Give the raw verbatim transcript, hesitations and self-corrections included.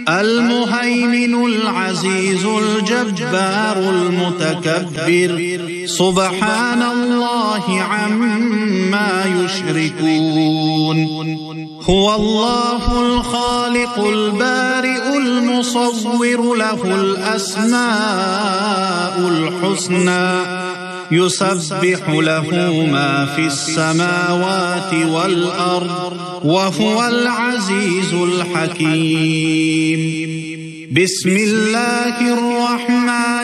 المهيمن العزيز الجبار المتكبر سبحان الله عما يشركون هو الله الخالق البارئ المصور له الأسماء الحسنى يسبح له ما في السماوات والأرض وهو العزيز الحكيم. بسم الله الرحمن